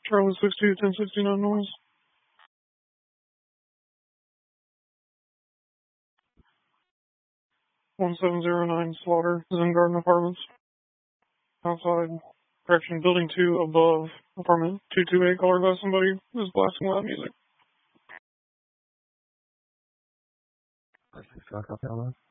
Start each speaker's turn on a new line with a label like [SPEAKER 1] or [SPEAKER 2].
[SPEAKER 1] Charlie 62, 1069 noise. 1709 Slaughter, Zen Garden Apartments. Outside, correction, building 2 above apartment 228, colored by somebody who's blasting loud music.
[SPEAKER 2] Copy all that.